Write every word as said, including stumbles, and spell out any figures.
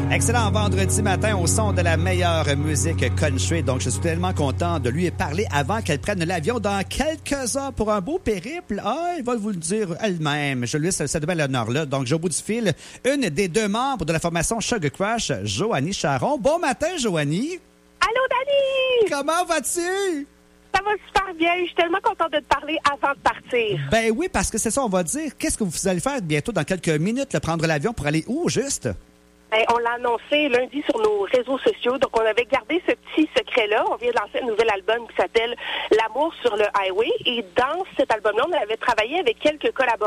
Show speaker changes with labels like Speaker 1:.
Speaker 1: Excellent vendredi matin au son de la meilleure musique country. Donc, je suis tellement content de lui parler avant qu'elle prenne l'avion dans quelques heures pour un beau périple. Ah, elle va vous le dire elle-même. Je lui laisse cette belle honneur-là. Donc, j'ai au bout du fil une des deux membres de la formation Sugar Crush, Joanie Charon. Bon matin, Joanie.
Speaker 2: Allô, Dani!
Speaker 1: Comment vas-tu?
Speaker 2: Ça va super bien. Je suis tellement contente de te parler avant de partir.
Speaker 1: Ben oui, parce que c'est ça, on va dire. Qu'est-ce que vous allez faire bientôt dans quelques minutes? Là, prendre l'avion pour aller où, juste?
Speaker 2: Ben, on l'a annoncé lundi sur nos réseaux sociaux. Donc, on avait gardé ce petit secret-là. On vient de lancer un nouvel album qui s'appelle « L'amour sur le highway ». Et dans cet album-là, on avait travaillé avec quelques collaborateurs